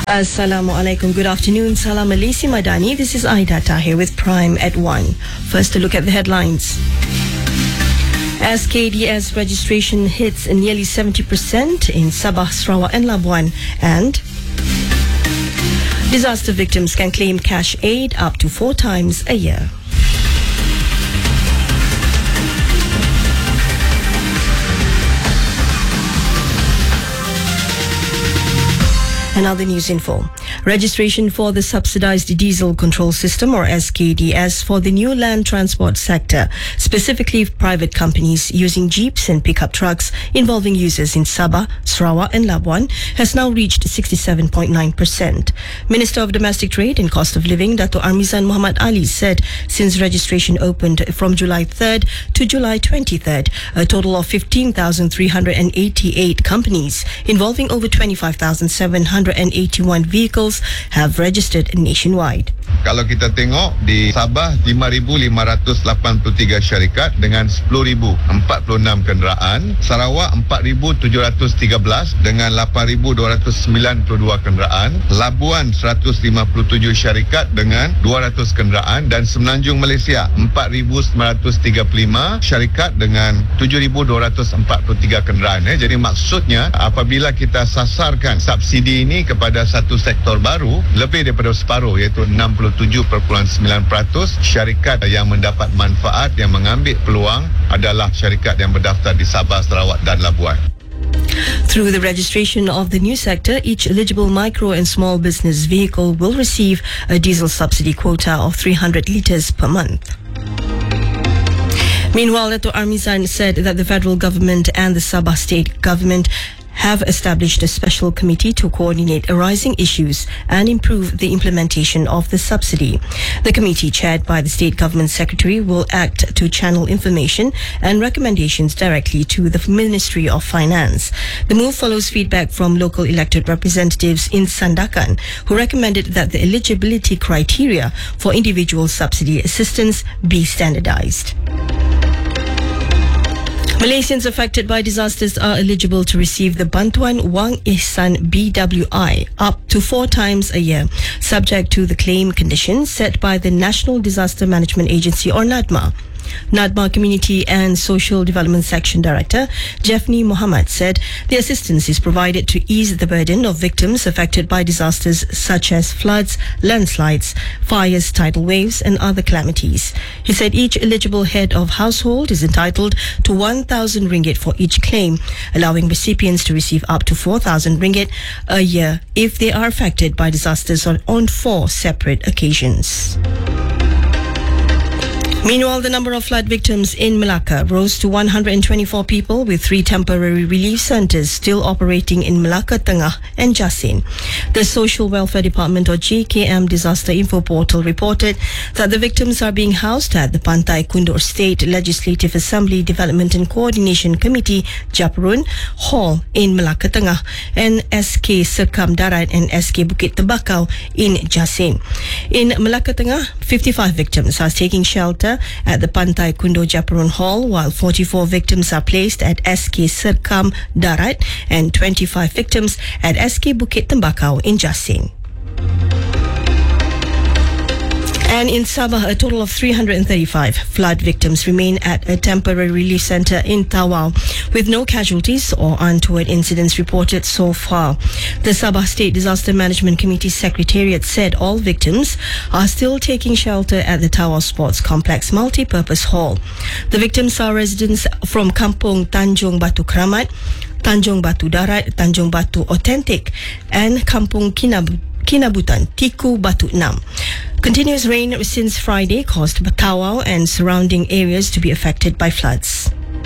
Assalamu alaikum. Good afternoon. Salam Malaysia Madani. This is Aida Tahir with Prime at 1. First, a look at the headlines. SKDS registration hits nearly 70% in Sabah, Sarawak and Labuan, and disaster victims can claim cash aid up to 4 times a year. Another news info. Registration for the Subsidized Diesel Control System or SKDS for the new land transport sector, specifically private companies using jeeps and pickup trucks involving users in Sabah, Sarawak and Labuan, has now reached 67.9%. Minister of Domestic Trade and Cost of Living, Dato' Armizan Muhammad Ali, said since registration opened from July 3rd to July 23rd, a total of 15,388 companies involving over 25,781 vehicles have registered nationwide. Kalau kita tengok di Sabah 5,583 syarikat dengan 10,046 kenderaan, Sarawak 4,713 dengan 8,292 kenderaan, Labuan 157 syarikat dengan 200 kenderaan dan Semenanjung Malaysia 4,935 syarikat dengan 7,243 kenderaan. Jadi maksudnya apabila kita sasarkan subsidi ini kepada satu sektor baru, lebih daripada separuh iaitu 67.9% syarikat yang mendapat manfaat yang mengambil peluang adalah syarikat yang berdaftar di Sabah, Sarawak dan Labuan. Through the registration of the new sector, each eligible micro and small business vehicle will receive a diesel subsidy quota of 300 litres per month. Meanwhile, Dato' Armizan said that the federal government and the Sabah state government have established a special committee to coordinate arising issues and improve the implementation of the subsidy. The committee, chaired by the state government secretary, will act to channel information and recommendations directly to the Ministry of Finance. The move follows feedback from local elected representatives in Sandakan, who recommended that the eligibility criteria for individual subsidy assistance be standardized. Malaysians affected by disasters are eligible to receive the Bantuan Wang Ihsan BWI up to 4 times a year, subject to the claim conditions set by the National Disaster Management Agency or NADMA. NADMA Community and Social Development Section Director Jeffney Mohammed said the assistance is provided to ease the burden of victims affected by disasters such as floods, landslides, fires, tidal waves and other calamities. He said each eligible head of household is entitled to 1,000 ringgit for each claim, allowing recipients to receive up to 4,000 ringgit a year if they are affected by disasters on 4 separate occasions. Meanwhile, the number of flood victims in Melaka rose to 124 people, with 3 temporary relief centres still operating in Melaka Tengah and Jasin. The Social Welfare Department or JKM Disaster Info Portal reported that the victims are being housed at the Pantai Kundur State Legislative Assembly Development and Coordination Committee Japarun Hall in Melaka Tengah and SK Serkam Darat and SK Bukit Tembakau in Jasin. In Melaka Tengah, 55 victims are taking shelter at the Pantai Kundur Japarun Hall, while 44 victims are placed at SK Serkam Darat and 25 victims at SK Bukit Tembakau in Jasin. And in Sabah, a total of 335 flood victims remain at a temporary relief centre in Tawau, with no casualties or untoward incidents reported so far. The Sabah State Disaster Management Committee Secretariat said all victims are still taking shelter at the Tawau Sports Complex Multi-Purpose Hall. The victims are residents from Kampung Tanjung Batu Kramat, Tanjung Batu Darat, Tanjung Batu Authentic and Kampung Kinabutan, Tiku Batu Nam. Continuous rain since Friday caused Tawau and surrounding areas to be affected by floods.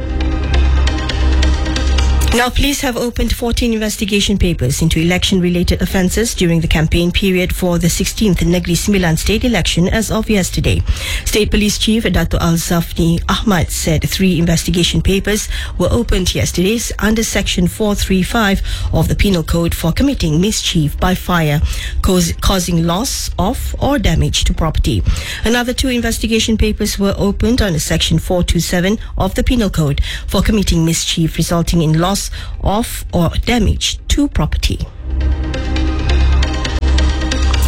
Now, police have opened 14 investigation papers into election-related offences during the campaign period for the 16th Negeri Sembilan state election as of yesterday. State Police Chief Dato' Al-Zafni Ahmad said 3 investigation papers were opened yesterday under Section 435 of the Penal Code for committing mischief by fire, causing loss of or damage to property. Another 2 investigation papers were opened under Section 427 of the Penal Code for committing mischief resulting in loss of or damage to property.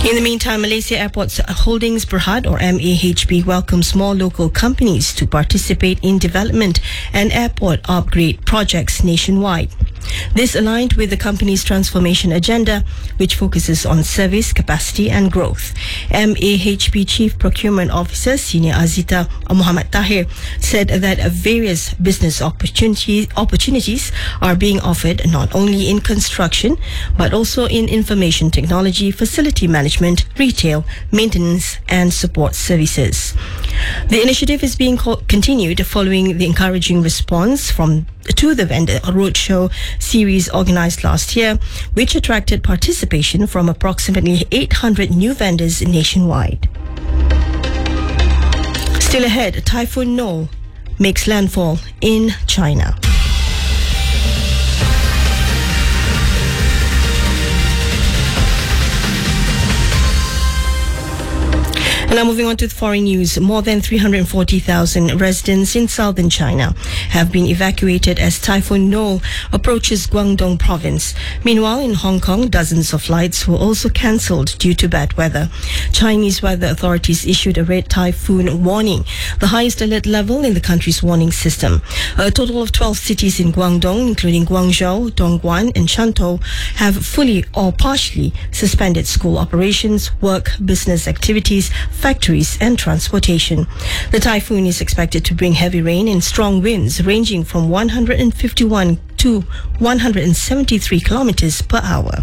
In the meantime, Malaysia Airports Holdings Berhad, or MAHB, welcomes more local companies to participate in development and airport upgrade projects nationwide. This aligned with the company's transformation agenda, which focuses on service, capacity and growth. MAHB Chief Procurement Officer Senior Azita Muhammad Tahir said that various business opportunities are being offered not only in construction but also in information technology, facility management, retail, maintenance and support services. The initiative is being continued following the encouraging response to the vendor roadshow series organized last year, which attracted participation from approximately 800 new vendors nationwide. Still ahead, Typhoon Nole makes landfall in China. And now moving on to foreign news. More than 340,000 residents in southern China have been evacuated as Typhoon Nole approaches Guangdong province. Meanwhile, in Hong Kong, dozens of flights were also cancelled due to bad weather. Chinese weather authorities issued a red typhoon warning, the highest alert level in the country's warning system. A total of 12 cities in Guangdong, including Guangzhou, Dongguan and Shantou, have fully or partially suspended school operations, work, business activities, factories and transportation. The typhoon is expected to bring heavy rain and strong winds ranging from 151 to 173 kilometers per hour.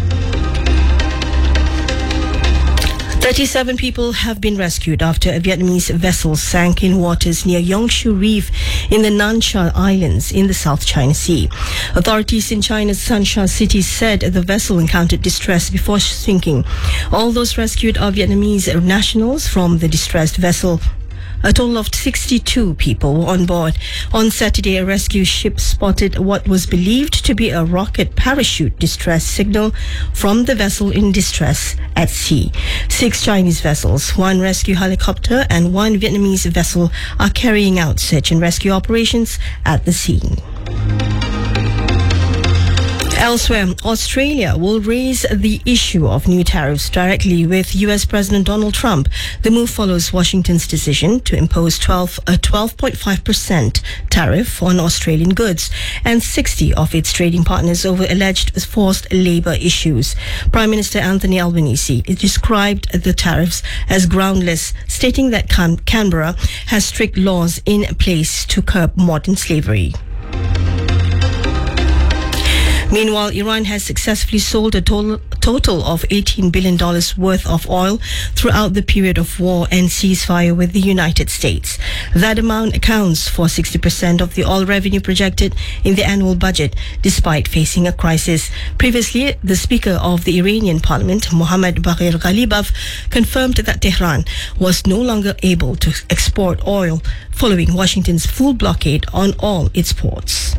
37 people have been rescued after a Vietnamese vessel sank in waters near Yongshu Reef in the Nan Sha Islands in the South China Sea. Authorities in China's Sansha city said the vessel encountered distress before sinking. All those rescued are Vietnamese nationals from the distressed vessel. A total of 62 people were on board. On Saturday, a rescue ship spotted what was believed to be a rocket parachute distress signal from the vessel in distress at sea. 6 Chinese vessels, 1 rescue helicopter and 1 Vietnamese vessel are carrying out search and rescue operations at the scene. Elsewhere, Australia will raise the issue of new tariffs directly with US President Donald Trump. The move follows Washington's decision to impose a 12.5% tariff on Australian goods and 60 of its trading partners over alleged forced labour issues. Prime Minister Anthony Albanese described the tariffs as groundless, stating that Canberra has strict laws in place to curb modern slavery. Meanwhile, Iran has successfully sold a total of $18 billion worth of oil throughout the period of war and ceasefire with the United States. That amount accounts for 60% of the oil revenue projected in the annual budget, despite facing a crisis. Previously, the Speaker of the Iranian Parliament, Mohammad Baghir Ghalibaf, confirmed that Tehran was no longer able to export oil following Washington's full blockade on all its ports.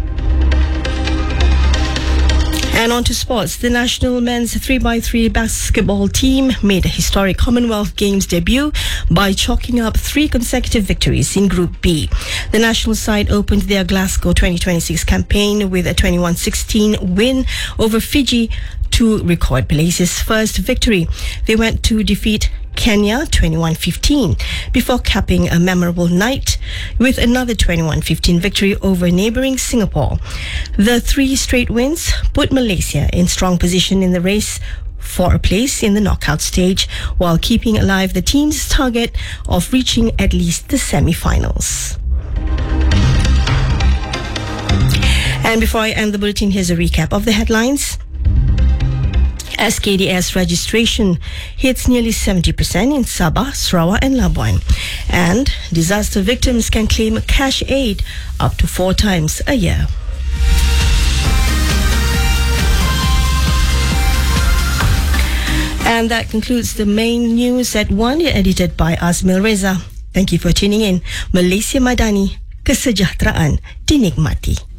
And on to sports. The national men's 3x3 basketball team made a historic Commonwealth Games debut by chalking up 3 consecutive victories in Group B. The national side opened their Glasgow 2026 campaign with a 21-16 win over Fiji to record Malaysia's first victory. They went to defeat Kenya 21-15 before capping a memorable night with another 21-15 victory over neighbouring Singapore. The 3 straight wins put Malaysia in strong position in the race for a place in the knockout stage, while keeping alive the team's target of reaching at least the semi-finals. And before I end the bulletin, here's a recap of the headlines. SKDS registration hits nearly 70% in Sabah, Sarawak and Labuan. And disaster victims can claim cash aid up to 4 times a year. And that concludes the main news at 1, edited by Azmil Reza. Thank you for tuning in. Malaysia Madani, kesejahteraan dinikmati.